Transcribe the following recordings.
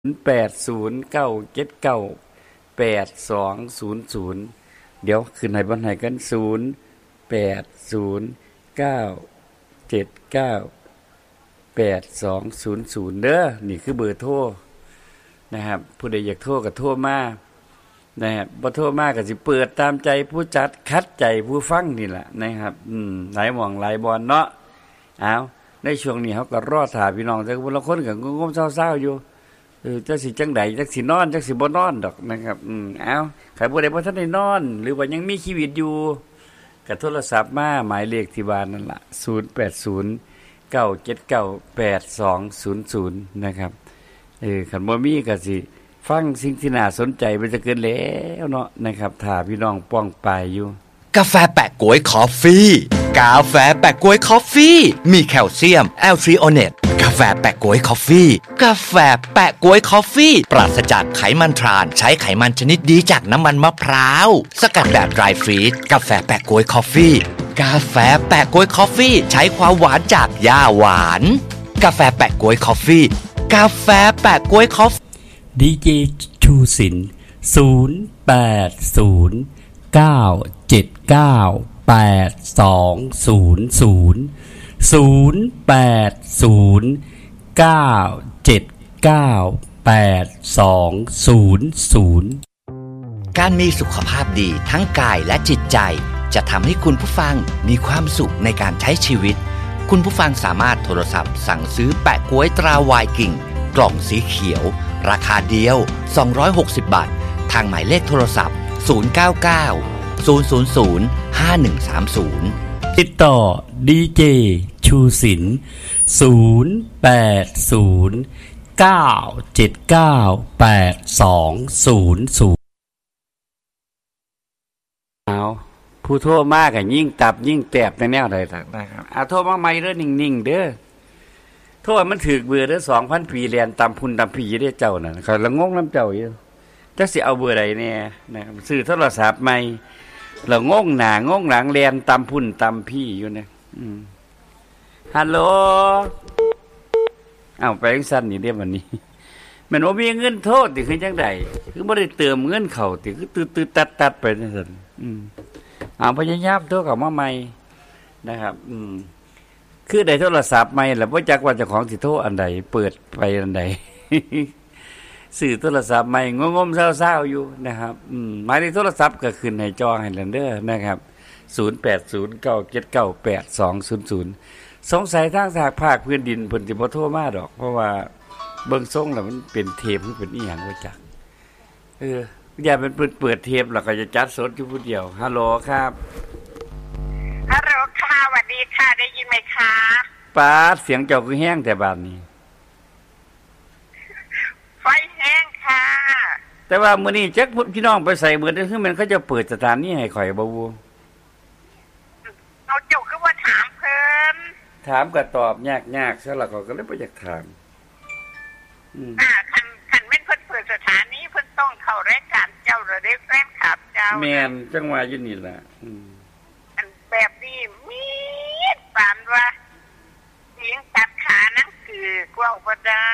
0809798200เดี๋ยวขึ้นให้บ่ให้กัน0809798200เด้อนี่คือเบอร์โทรนะครับผู้ใดอยากโทรก็โทรมานะครับบ่โทรมาก็สิเปิดตามใจผู้จัดคัดใจผู้ฟังนี่แหละนะครับหลายหม่องหลายบอนเนาะอ้าวในช่วงนี้เฮาก็รอท่าพี่น้องแต่คนละคนก็งมๆเศร้าๆอยู่จักสิจังใดจักสินอนจักสิบ่นอนดอกนะครับอ้าวใครผู้ใดบ่ทันได้นอนหรือว่ายังมีชีวิตอยู่ก็โทรศัพท์มาหมายเลขที่บ้านนั่นล่ะ0809798200นะครับคันบ่มีก็สิฟังสิ่งที่น่าสนใจไปจะเกินแล้วเนาะนะครับถ้าพี่น้องป้องปายอยู่กาแฟแปะก๊วยคอฟฟี่กาแฟแปะก๊วยคอฟฟี่มีแคลเซียมแอลทริโอเนตกาแฟแปะก๊วยคอฟฟี่กาแฟแปะก๊วยคอฟฟี่ปราศจากไขมันทรานใช้ไขมันชนิดดีจากน้ำมันมะพร้าวสกัดแบบไดรฟรีซกาแฟแปะก๊วยคอฟฟี่กาแฟแปะก๊วยคอฟฟี่ใช้ความหวานจากหญ้าหวานกาแฟแปะก๊วยคอฟฟี่กาแฟแปะก๊วยคอฟดีเจชูศิลป์การมีสุขภาพดีทั้งกายและจิตใจจะทำให้คุณผู้ฟังมีความสุขในการใช้ชีวิตคุณผู้ฟังสามารถโทรศัพท์สั่งซื้อแปะก๊วยตราไวกิ้งกล่องสีเขียวราคาเดียว260 บาททางหมายเลขโทรศัพท์099 000 5130 ติดต่อดีเจชูศิลป์0809798200 เอาผู้โทรมากก็ยิ่งตับยิ่งแตบในแนวใดนะครับโทรมาใหม่เด้อนิ่งๆเด้อโทษมันถึกเบอร์เด้อ 2,000 ปีเรียนตามพุ่นตามพี่ได้เจ้านั่นเขาละงงน้ำเจ้าอยู่จักสิเอาเบอร์ใดแน่นะครับซื้อโทรศัพท์ใหม่ละงงหน้างงหลังเรียนตามพุ่นตามพี่อยู่นะฮัลโหลไปจังซั่นนี่เด้อวันนี้แม่นบ่มีเงินโทษติคือจังได๋คือบ่ได้เติมเงินเข้าติคือตื้อๆตัดๆไปจังซั่นพยายามโทรเข้ามาใหม่นะครับคือได้โทรศัพท์ใหม่แล้วบ่จักว่าเจ้าของสิโทรอันใดเปิดไปอันใดซื้อโทรศัพท์ใหม่งมๆเศร้าๆอยู่นะครับหมายเลขโทรศัพท์ก็ขึ้นให้จอให้แล้วเด้อนะครับ0809798200สงสัยทางภาคพื้นดินเพิ่นสิบ่โทรมาดอกเพราะว่าเบิ่งทรงแล้วมันเป็นเทปคือเป็นอีหยังบ่จักอย่าเป็นเปิดเทปแล้วก็จะจัดสดอยู่ผู้เดียวฮัลโหลครับฮัลโหลค่ะสวัสดีค่ะได้ยินไหมคะป๊าดเสียงเจ้าคือแห้งแต่บาดนี้ไฟแห้งค่ะแต่ว่ามื้อนี้จักพี่น้องไปใส่เบิดคือมันเขาจะเปิดสถานีให้ข่อยบ่วูเอาเจ้าคือว่าถามเพิ่นถามก็ตอบยากๆซะแล้วก็เลยบ่อยากถามคันแม่นเพิ่นเปิดสถานีเพิ่นต้องเข้ารายการเจ้าหรือได้แฟนคลับเจ้าแม่นจังว่าอยู่นี่ล่ะแบบนี้มีดปานว่าเสียงตัดขานั่งคือกว่าบ่ได้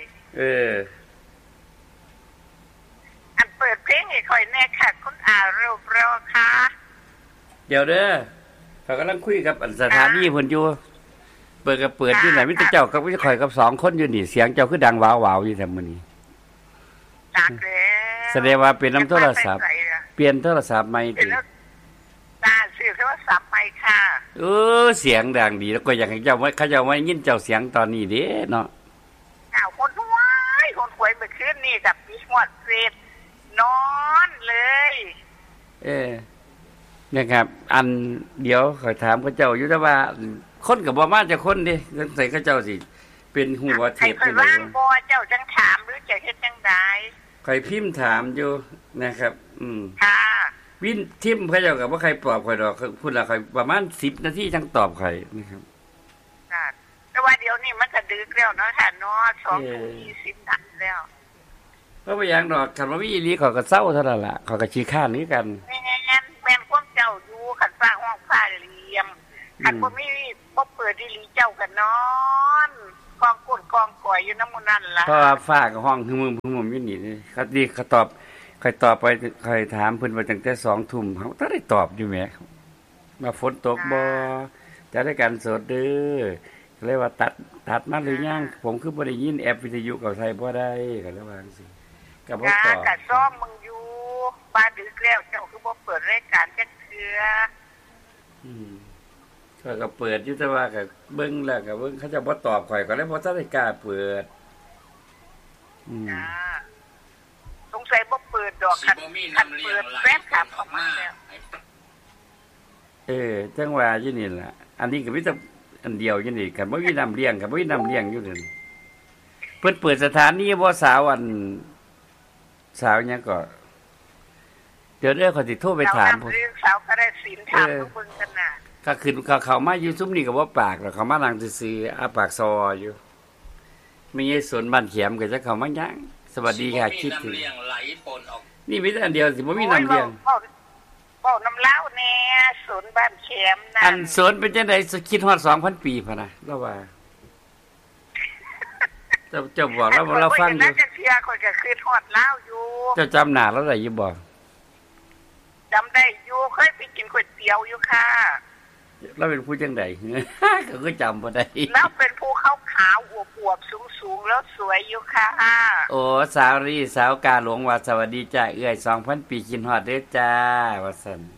เปิดเพลงให้ค่อยแน่ค่ะคุณรูปรอค่ะเดี๋ยวเด้อเขากำลังคุยกับสถานีเพิ่นอยู่เปิดก็เปิดอยู่ไหนมิตรเจ้ากับมิตรข่อยกับ2คนอยู่นี่เสียงเจ้าคือดังว้าวๆอยู่แท้มื้อนี้จักแล้วแสดงว่าเป็นน้ำโทรศัพท์เปลี่ยนโทรศัพท์ใหม่ติซื้อโทรศัพท์ใหม่ค่ะเสียงดังดีแล้วก็อยากให้เจ้าเขาเจ้าไว้ยินเจ้าเสียงตอนนี้เด้เนาะคนรวยเมื่อคืนนี่กับพี่ฮอดเฟซนอนเลยนะครับอันเดี๋ยวขอถามเขาเจ้าอยู่แต่ว่าคนก็บ่มาจะคนดิใส่เขาเจ้าสิเป็นหัวเทปจังได๋บ่เจ้าจังถามหรือจะเฮ็ดจังได๋ข่อยพิมพ์ถามอยู่นะครับค่ะวินทิมเขาเจ้าก็บ่ใครตอบข่อยดอกพุ่นละข่อยประมาณ10นาทีจังตอบข่อยนะครับแต่ว่าเดี๋ยวนี้มันก็ดึกแล้วเนาะค่ะเนาะ20:20 นแล้วเพราะว่าอย่างดอกคันว่ามีอีหลีเขาก็เศร้าเท่านั้นล่ะเขาก็ขี้ข้านนี้กันแม่นความเจ้าอยู่คันฟ้าห้องฟ้าเลี้ยงคันบ่มีบ่เปิดอีหลีเจ้าก็นอนกองกดกองก่อยอยู่น้ำมันนั่นล่ะเพราะว่าฟ้ากับห้องคือมึงอยู่นี่เขาดีเขาตอบใครตอบไปใครถามเพิ่นว่าตั้งแต่2 ทุ่มเขาถ้าได้ตอบอยู่แหมว่าฝนตกบ่จะได้การสดเด้อก็เลยว่าตัดมาหรือยังผมคือบ่ได้ยินแอปวิทยุกับใช้บ่ได้ก็เลยว่าจังซี่ก็บ่ตอบก็ซ้อมมึงอยู่บ้านดึกแล้วเจ้าคือบ่เปิดรายการจักเทื่อก็เปิดอยู่แต่ว่าก็เบิ่งแล้วก็เบิ่งเขาจะบ่ตอบข่อยก็เลยบ่ทันได้กล้าเปิดสงสัยบ่เปิดดอกคันเปิดแฟนคลับออกมาแล้วจังว่าอยู่นี่ล่ะอันนี้ก็มีแต่อันเดียวอยู่นี่คันบ่มีน้ำเลี้ยงก็บ่มีน้ำเลี้ยงอยู่นั่นเพิ่นเปิดสถานีบ่สาวหยังก็เดี๋ยวเขาสิโทรไปถามพุ่นสาวก็ได้ศีลถามเพิ่นกันน่ะก็ขึ้นเขามาอยู่ซุมนี้ก็บ่ปากแล้วเขามานั่งซื่อๆอาปากซออยู่มีไอ้สวนบ้านเขียมก็จะเข้ามายังสวัสดีค่ะคิดถึงนี่มีแต่อันเดียวสิบ่มีน้ำเลี้ยงเว้าน้ำเล้าแน่สวนบ้านเขียมนั่นอันสวนเป็นจังได๋คิดฮอด 2,000 ปีพุ่นน่ะแล้วว่าเจ้าบอกแล้วเราฟังอยู่จะเสียคนก็คิดฮอดเล้าอยู่เจ้าจำหน้าเราได้อยู่บ่จำได้อยู่เคยไปกินก๋วยเตี๋ยวอยู่ค่ะเราเป็นผู้จังได๋ก็จำบ่ได้แล้วเป็นผู้ขาวๆอวบๆสูงๆแล้วสวยอยู่ค่ะโอ้สาวรีสาวกาหลวงว่าสวัสดีจ้าเอื้อย 2,000 ปีคิดฮอดเด้อจ้าว่าซั่น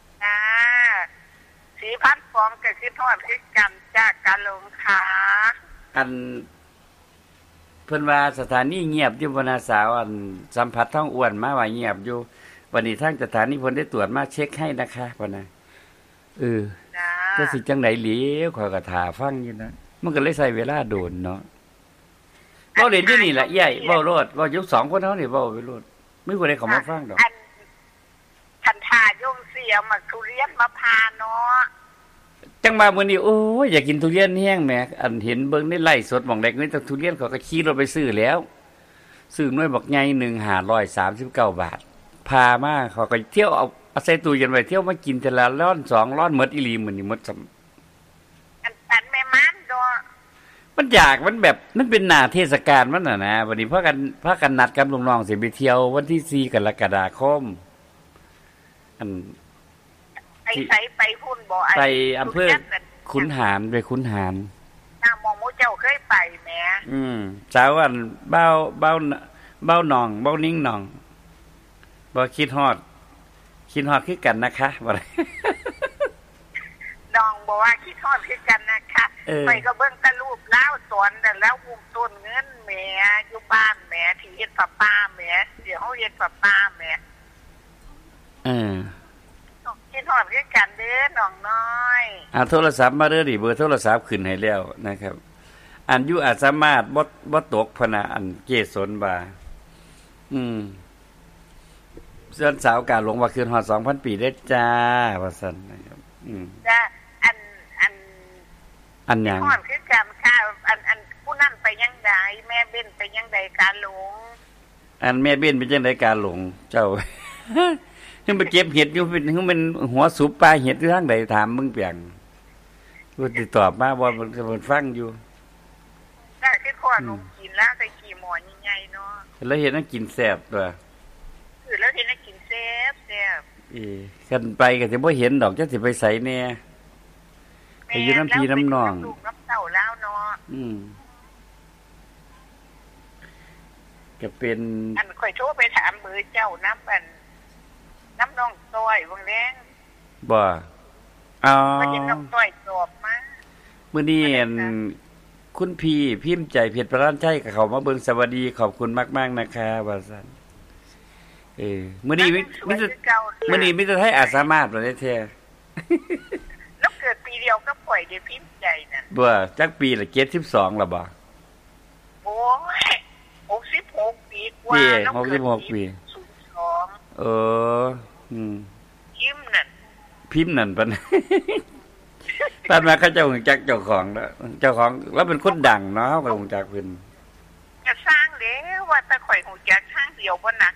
4,000 ฟองก็คิดฮอดคือกันจ้ากาหลวงค่ะอันเพิ่นว่าสถานีเงียบอยู่บ่นะสาวอันสัมผัสท้องอ้วนมาว่าเงียบอยู่วันนี้ทางสถานีเพิ่นได้ตรวจมาเช็คให้นะคะพ่นน่ะก็สิจังได๋เหลียวข้อยก็ท่าฟังอยู่นะมันก็เลยใช้เวลาโดนเนาะเว้าเล่นอยู่นี่ล่ะใหญ่เว้าโลดเว้าอยู่2คนเฮานี่เว้าไปโลดไม่ผู้ใดเข้ามาฟังดอกคันท่าโยมเสียมาทุเรียนมาพาเนาะจังมามื้อนี้โอ้ยอยากกินทุเรียนแห้งแหมอันเห็นเบิ่งในไร่สดหม่องใดมีแต่ทุเรียนเขาก็ขี่รถไปซื้อแล้วซื้อหน่วยบักใหญ่นึง539 บาทพามาเขาก็เที่ยวเอาใส่ตู้เย็นไว้เที่ยวมากินแต่ละร้อน2ร้อนหมดอีหลีมื้อนี้หมดซ้ำอันแม่มันดอมันอยากมันแบบมันเป็นหน้าเทศกาลมันน่ะนะวันนี้พากันนัดกับน้องๆสิไปเที่ยววันที่4กรกฎาคมอันไปพุ่นบ่ไปอำเภอขุนหารไปขุนหารมองมูเจ้าเคยไปแหมสาวอันเบ้าหนองเบ้านิ่งหนองบ่คิดฮอดคือกันนะคะบ่ได้น้องบอกว่าคิดฮอดคือกันนะคะไปก็เบิ่งแต่รูปแล้วสอนแล้วอุ้มต้นเงินแหมอยู่บ้านแหมที่เฮ็ดป้าแหมเดี๋ยวเฮาเฮ็ดป้าแหมคิดฮอดคือกันเด้อน้องน้อยโทรศัพท์มาเด้อดิเบอร์โทรศัพท์ขึ้นให้แล้วนะครับอันอยู่อาจสามารถบ่ตกพะนะอันเกศนบ่าเสื้อสาวกาหลวงว่าคืนฮอด 2,000 ปีได้จ้าว่าซั่นนะครับจ้าอันหยังฮอดคือกันค่ะอันผู้นั้นไปยังไดแม่เบ้นไปยังไดกาหลวงอันแม่เบ้นไปจังไดกาหลวงเจ้ายังไปเก็บเห็ดอยู่เป็นหัวสุปปลาเห็ดอยู่ทางใดถามมึงเปียงกูติดตอบมาบ่มันฟังอยู่ได้คือขอหนูกินแล้วใส่ขี้หมอใหญ่ๆเนาะแล้วเห็นนักกินแซ่บตัวแล้วเห็นนักกินแซ่บกันไปก็สิบ่เห็นดอกจักสิไปไสแน่ไปอยู่น้ำพี่น้ำน้องน้ำเต้าแล้วเนาะก็เป็นอันค่อยโทรไปถามมือเจ้าน้ำน้องต้อยบางแรงบ่ก็เห็นน้องต้อยสอบมามื้อนี้คุณพี่พิมพ์ใจเพชรประรานชัยกับเขามาเบิ่งสวัสดีขอบคุณมากๆนะคะว่าซั่นมื้อนี้มิตรไทยอาสามารถบ่ได้แท้แล้วเกิดปีเดียวก็ปล่อยได้พิมพ์ใจนั่นบ่จักปีละ72ล่ะบ่โอ้ย66ปีกว่าแล้ว66ปีพิมพ์นั่นปานปานมาเขาเจ้าฮู้จักเจ้าของแล้วเป็นคนดังเนาะก็ฮู้จักเพิ่นจะสร้างแล้วว่าแต่ข่อยฮู้จักทางเดียวบ่นัก